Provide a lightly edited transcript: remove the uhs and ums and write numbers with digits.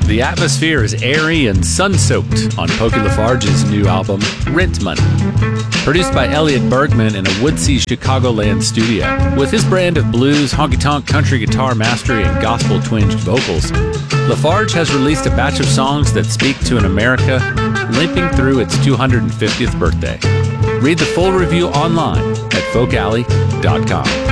The atmosphere is airy and sun-soaked on Pokey LaFarge's new album, Rent Money. Produced by Elliot Bergman in a woodsy Chicagoland studio. With his brand of blues, honky-tonk, country guitar mastery, and gospel-twinged vocals, LaFarge has released a batch of songs that speak to an America limping through its 250th birthday. Read the full review online at folkalley.com.